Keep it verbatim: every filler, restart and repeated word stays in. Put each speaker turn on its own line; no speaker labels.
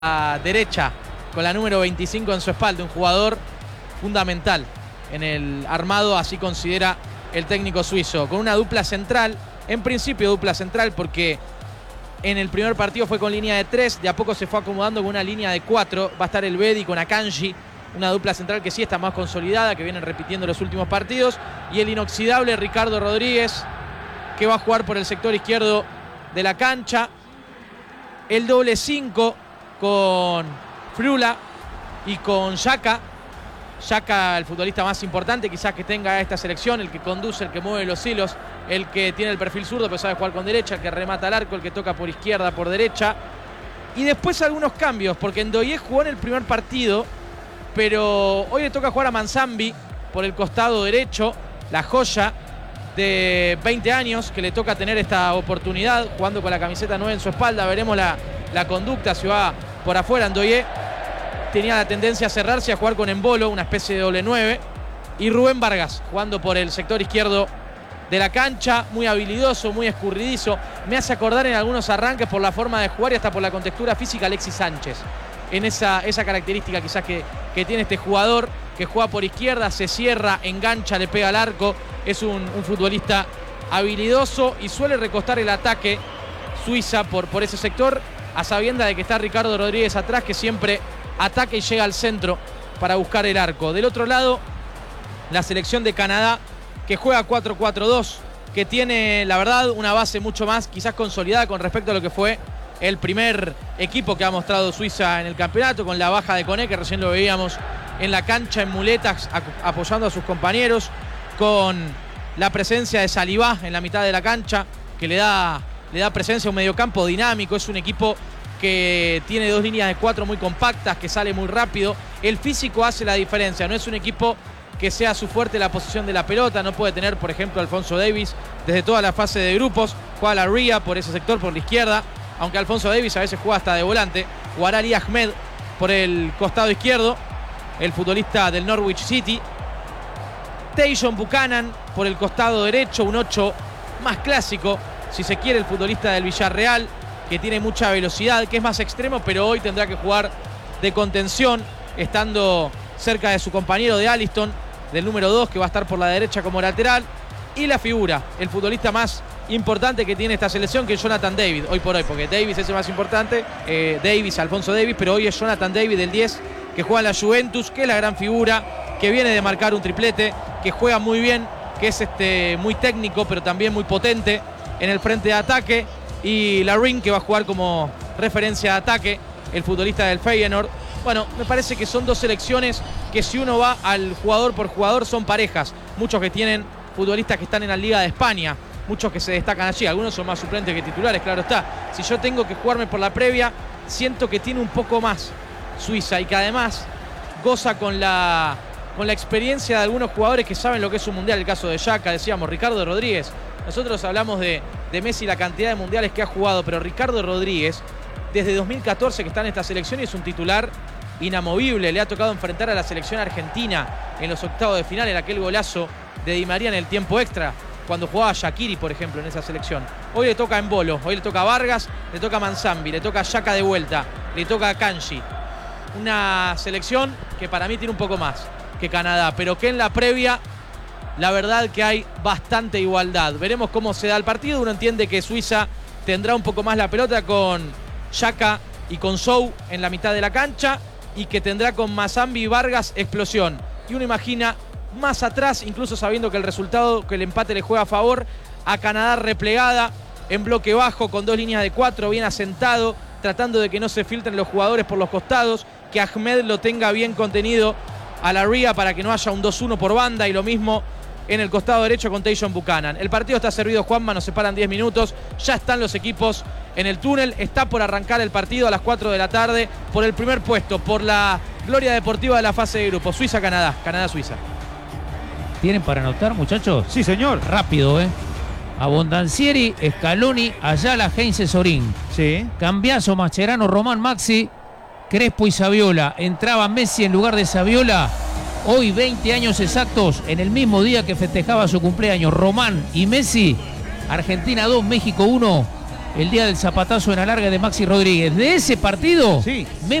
a derecha con la número veinticinco en su espalda, un jugador fundamental en el armado, así considera el técnico suizo, con una dupla central, en principio dupla central porque en el primer partido fue con línea de tres, de a poco se fue acomodando con una línea de cuatro, va a estar el Bedi con Akanji, una dupla central que sí está más consolidada, que vienen repitiendo los últimos partidos, y el inoxidable Ricardo Rodríguez, que va a jugar por el sector izquierdo de la cancha, el doble cinco con Frula y con Xhaka. Xhaka, el futbolista más importante quizás que tenga esta selección, el que conduce, el que mueve los hilos, el que tiene el perfil zurdo pero sabe jugar con derecha, el que remata al arco, el que toca por izquierda, por derecha. Y después algunos cambios, porque Ndoye jugó en el primer partido, pero hoy le toca jugar a Manzambi por el costado derecho, la joya de veinte años que le toca tener esta oportunidad jugando con la camiseta nueve en su espalda. Veremos la, la conducta, si va por afuera. Ndoye tenía la tendencia a cerrarse, a jugar con Embolo, una especie de doble nueve, y Rubén Vargas jugando por el sector izquierdo de la cancha, muy habilidoso, muy escurridizo. Me hace acordar en algunos arranques por la forma de jugar y hasta por la contextura física Alexis Sánchez, en esa, esa característica quizás que, que tiene este jugador, que juega por izquierda, se cierra, engancha, le pega al arco. Es un, un futbolista habilidoso y suele recostar el ataque Suiza por, por ese sector, a sabienda de que está Ricardo Rodríguez atrás, que siempre ataca y llega al centro para buscar el arco. Del otro lado, la selección de Canadá, que juega cuatro cuatro dos, que tiene, la verdad, una base mucho más quizás consolidada con respecto a lo que fue el primer equipo que ha mostrado Suiza en el campeonato, con la baja de Koné, que recién lo veíamos en la cancha en muletas apoyando a sus compañeros, con la presencia de Saliba en la mitad de la cancha, que le da, le da presencia a un mediocampo dinámico. Es un equipo que tiene dos líneas de cuatro muy compactas, que sale muy rápido. El físico hace la diferencia, no es un equipo que sea su fuerte la posición de la pelota. No puede tener, por ejemplo, Alfonso Davies desde toda la fase de grupos. Juega la Ria por ese sector, por la izquierda, aunque Alfonso Davies a veces juega hasta de volante. O Ali Ahmed por el costado izquierdo, el futbolista del Norwich City. Tajon Buchanan por el costado derecho, un ocho más clásico, si se quiere, el futbolista del Villarreal, que tiene mucha velocidad, que es más extremo, pero hoy tendrá que jugar de contención, estando cerca de su compañero de Alisson, del número dos, que va a estar por la derecha como lateral. Y la figura, el futbolista más importante que tiene esta selección, que es Jonathan David, hoy por hoy, porque Davis es el más importante, eh, Davis, Alfonso Davis, pero hoy es Jonathan David, el diez, que juega en la Juventus, que es la gran figura, que viene de marcar un triplete, que juega muy bien, que es este, muy técnico, pero también muy potente en el frente de ataque. Y Larin, que va a jugar como referencia de ataque, el futbolista del Feyenoord. Bueno, me parece que son dos selecciones que, si uno va al jugador por jugador, son parejas. Muchos que tienen futbolistas que están en la Liga de España, muchos que se destacan allí, algunos son más suplentes que titulares, claro está. Si yo tengo que jugarme por la previa, siento que tiene un poco más Suiza, y que además goza con la, con la experiencia de algunos jugadores que saben lo que es un mundial. El caso de Xhaka, decíamos, Ricardo Rodríguez. Nosotros hablamos de, de Messi, la cantidad de mundiales que ha jugado, pero Ricardo Rodríguez, desde dos mil catorce que está en esta selección, y es un titular inamovible. Le ha tocado enfrentar a la selección argentina en los octavos de final, en aquel golazo de Di María en el tiempo extra, cuando jugaba Shaqiri, por ejemplo, en esa selección. Hoy le toca a Embolo, hoy le toca a Vargas, le toca a Manzambi, le toca a Xhaka de vuelta, le toca a Kanji. Una selección que para mí tiene un poco más que Canadá, pero que en la previa, la verdad que hay bastante igualdad. Veremos cómo se da el partido. Uno entiende que Suiza tendrá un poco más la pelota con Xhaka y con Sou en la mitad de la cancha, y que tendrá con Manzambi y Vargas explosión. Y uno imagina más atrás, incluso sabiendo que el resultado, que el empate le juega a favor, a Canadá replegada en bloque bajo, con dos líneas de cuatro, bien asentado, tratando de que no se filtren los jugadores por los costados, que Ahmed lo tenga bien contenido a la Ria para que no haya un dos uno por banda, y lo mismo en el costado derecho con Tajon Buchanan. El partido está servido, Juanma, nos separan diez minutos, ya están los equipos en el túnel, está por arrancar el partido a las cuatro de la tarde, por el primer puesto, por la gloria deportiva de la fase de grupo, Suiza-Canadá, Canadá-Suiza.
¿Tienen para anotar, muchachos?
Sí, señor.
Rápido, ¿eh? Abondancieri, Scaloni, Ayala, Heinze, Sorín.
Sí.
Cambiazo, Mascherano, Román, Maxi, Crespo y Saviola. Entraba Messi en lugar de Saviola. Hoy, veinte años exactos, en el mismo día que festejaba su cumpleaños Román y Messi. Argentina dos, México uno. el día del zapatazo en alargue de Maxi Rodríguez. De ese partido,
Sí.
me